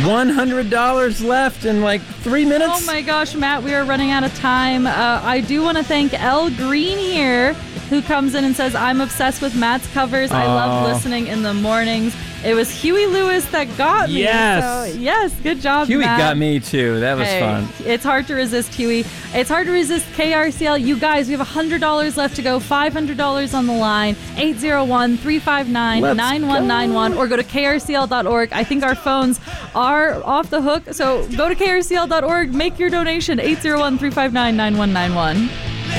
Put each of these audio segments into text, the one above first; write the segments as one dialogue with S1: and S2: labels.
S1: $100 left in like 3 minutes.
S2: Oh my gosh, Matt, we are running out of time. I do want to thank Elle Green here, who comes in and says, I'm obsessed with Matt's covers. I love listening in the mornings. It was Huey Lewis that got me.
S1: Yes.
S2: So, yes, good job,
S1: Huey
S2: Matt.
S1: got me too. That was fun.
S2: It's hard to resist, Huey. It's hard to resist KRCL. You guys, we have $100 left to go. $500 on the line. 801-359-9191. Or go to krcl.org. I think our phones are off the hook. So go to krcl.org. Make your donation. 801-359-9191.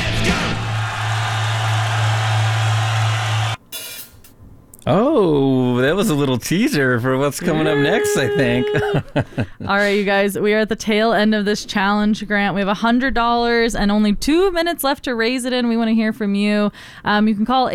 S1: Oh, that was a little teaser for what's coming up next, I think.
S2: All right, you guys, we are at the tail end of this challenge, Grant. We have $100 and only 2 minutes left to raise it in. We want to hear from you. You can call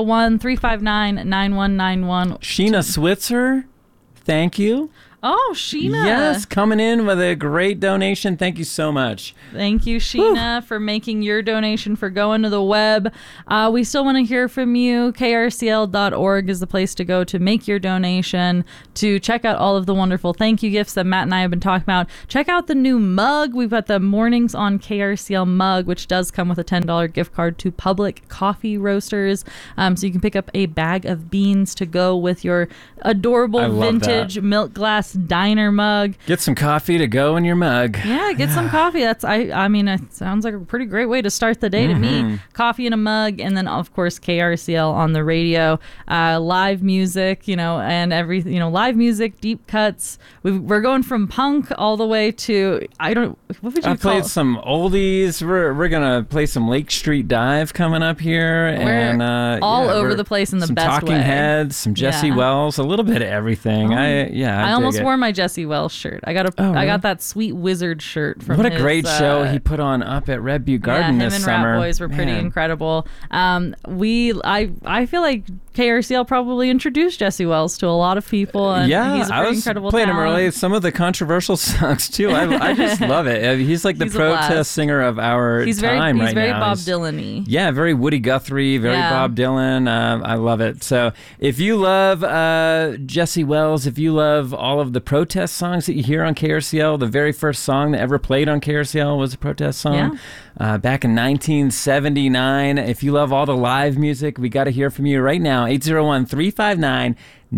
S2: 801-359-9191.
S1: Sheena Switzer, thank you.
S2: Oh, Sheena.
S1: Yes, coming in with a great donation. Thank you so much.
S2: Thank you, Sheena, for making your donation, for going to the web. We still want to hear from you. krcl.org is the place to go to make your donation, to check out all of the wonderful thank you gifts that Matt and I have been talking about. Check out the new mug. We've got the Mornings on KRCL mug, which does come with a $10 gift card to Public Coffee Roasters. So you can pick up a bag of beans to go with your adorable vintage milk glass diner mug.
S1: Get some coffee to go in your mug.
S2: Yeah, get some coffee. I mean, it sounds like a pretty great way to start the day to me. Coffee in a mug, and then of course KRCL on the radio, live music, and everything, live music, deep cuts. We're going from punk all the way to what would you call? I
S1: played some oldies. We're gonna play some Lake Street Dive coming up here, and
S2: all over the place in the best way.
S1: Some Talking Heads, some Jesse Wells, a little bit of everything. I
S2: almost wore my Jesse Wells shirt. I got that sweet wizard shirt from.
S1: What a great show he put on up at Red Butte Garden this summer.
S2: Him and Rat Boys were pretty incredible. I feel like KRCL probably introduced Jesse Wells to a lot of people, and he's a pretty incredible
S1: playing
S2: talent.
S1: him early. Some of the controversial songs too. I just love it. He's like the protest singer of our time right now.
S2: He's very Bob Dylan-y.
S1: Yeah, very Woody Guthrie, very Bob Dylan. I love it. So if you love Jesse Wells, if you love all of the protest songs that you hear on KRCL, the very first song that ever played on KRCL was a protest song back in 1979. If you love all the live music, we got to hear from you right now. 801-359-9191.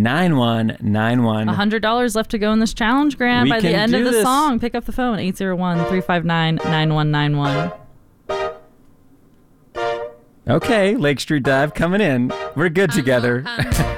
S2: $100 left to go in this challenge, Grant. By the end of the song, pick up the phone. 801-359-9191.
S1: Okay, Lake Street Dive coming in. We're good together.